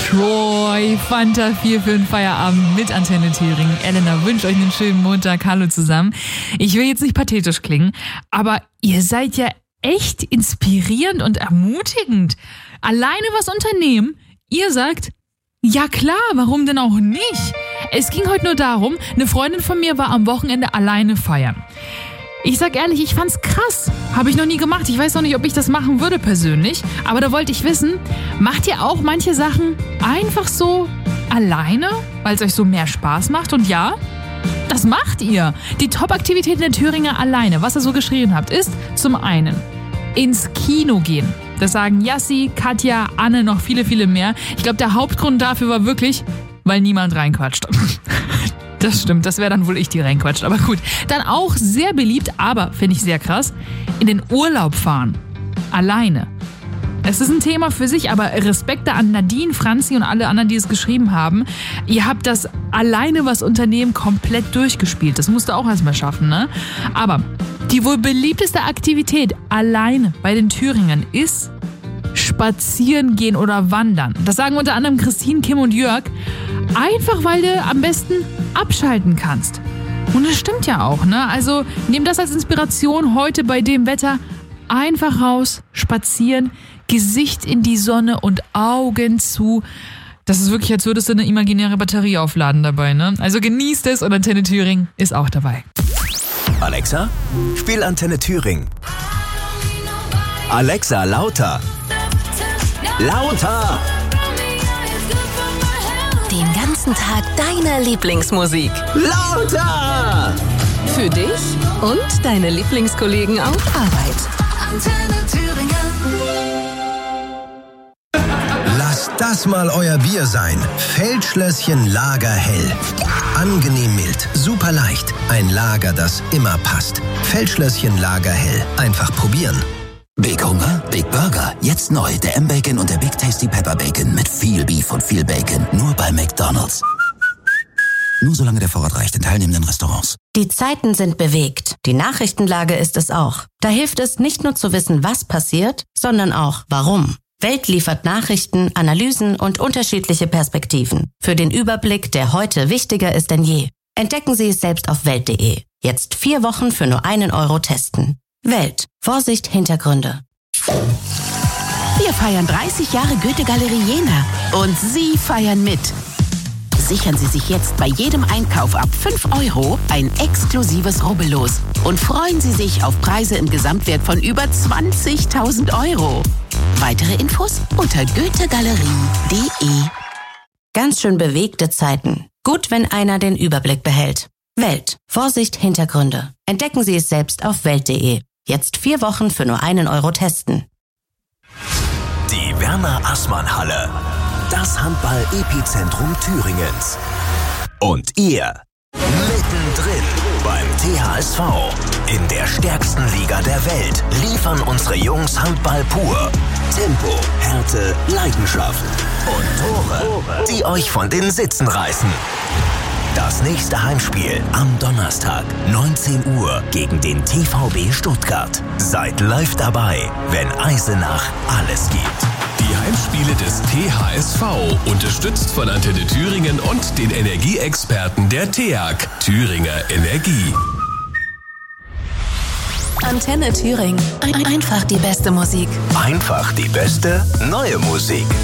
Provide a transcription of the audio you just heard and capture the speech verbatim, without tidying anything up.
Troy, Fanta vier für den Feierabend mit Antenne Thüringen. Elena wünscht euch einen schönen Montag. Hallo zusammen. Ich will jetzt nicht pathetisch klingen, aber ihr seid ja echt inspirierend und ermutigend. Alleine was unternehmen, ihr sagt, ja klar, warum denn auch nicht? Es ging heute nur darum, eine Freundin von mir war am Wochenende alleine feiern. Ich sag ehrlich, ich fand's krass. Habe ich noch nie gemacht. Ich weiß noch nicht, ob ich das machen würde persönlich. Aber da wollte ich wissen, macht ihr auch manche Sachen einfach so alleine, weil es euch so mehr Spaß macht? Und ja, das macht ihr. Die Top-Aktivität der Thüringer alleine, was ihr so geschrieben habt, ist zum einen ins Kino gehen. Das sagen Jassi, Katja, Anne, noch viele, viele mehr. Ich glaube, der Hauptgrund dafür war wirklich, weil niemand reinquatscht. Das stimmt, das wäre dann wohl ich, die reinquatscht. Aber gut, dann auch sehr beliebt, aber finde ich sehr krass, in den Urlaub fahren. Alleine. Es ist ein Thema für sich, aber Respekt da an Nadine, Franzi und alle anderen, die es geschrieben haben. Ihr habt das alleine was Unternehmen komplett durchgespielt. Das musst du auch erstmal schaffen, ne? Aber die wohl beliebteste Aktivität alleine bei den Thüringern ist spazieren gehen oder wandern. Das sagen unter anderem Christine, Kim und Jörg. Einfach, weil du am besten abschalten kannst. Und das stimmt ja auch, ne? Also nehmt das als Inspiration heute bei dem Wetter. Einfach raus, spazieren, Gesicht in die Sonne und Augen zu. Das ist wirklich, als würdest du eine imaginäre Batterie aufladen dabei, ne? Also genießt es und Antenne Thüringen ist auch dabei. Alexa, spiel Antenne Thüringen. Alexa, lauter. Lauter! Den ganzen Tag deine Lieblingsmusik. Lauter! Für dich und deine Lieblingskollegen auf Arbeit. Antenne Thüringen. Lasst das mal euer Bier sein. Feldschlösschen Lager Hell. Angenehm mild, super leicht. Ein Lager, das immer passt. Feldschlösschen Lager Hell. Einfach probieren. Big Hunger, Big Burger. Jetzt neu, der M-Bacon und der Big Tasty Pepper Bacon mit viel Beef und viel Bacon. Nur bei McDonald's. Nur solange der Vorrat reicht in teilnehmenden Restaurants. Die Zeiten sind bewegt. Die Nachrichtenlage ist es auch. Da hilft es nicht nur zu wissen, was passiert, sondern auch warum. Welt liefert Nachrichten, Analysen und unterschiedliche Perspektiven. Für den Überblick, der heute wichtiger ist denn je. Entdecken Sie es selbst auf welt punkt de. Jetzt vier Wochen für nur einen Euro testen. Welt. Vorsicht, Hintergründe. Wir feiern dreißig Jahre Goethe-Galerie Jena. Und Sie feiern mit. Sichern Sie sich jetzt bei jedem Einkauf ab fünf Euro ein exklusives Rubbellos. Und freuen Sie sich auf Preise im Gesamtwert von über zwanzigtausend Euro. Weitere Infos unter goethegalerie punkt de. Ganz schön bewegte Zeiten. Gut, wenn einer den Überblick behält. Welt. Vorsicht, Hintergründe. Entdecken Sie es selbst auf welt punkt de. Jetzt vier Wochen für nur einen Euro testen. Die Werner-Assmann-Halle. Das Handball-Epizentrum Thüringens. Und ihr mittendrin beim T H S V. In der stärksten Liga der Welt liefern unsere Jungs Handball pur. Tempo, Härte, Leidenschaft und Tore, die euch von den Sitzen reißen. Das nächste Heimspiel am Donnerstag, neunzehn Uhr, gegen den T V B Stuttgart. Seid live dabei, wenn Eisenach alles gibt. Die Heimspiele des T H S V, unterstützt von Antenne Thüringen und den Energieexperten der T E A G, Thüringer Energie. Antenne Thüringen. Einfach die beste Musik. Einfach die beste neue Musik.